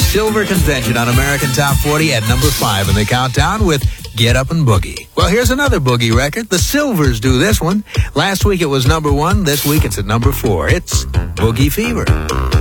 Silver Convention on American Top 40 at number 5 in the countdown with Get Up and Boogie. Well, here's another boogie record. The Silvers do this one. Last week it was number 1. This week it's at number 4. It's Boogie Fever.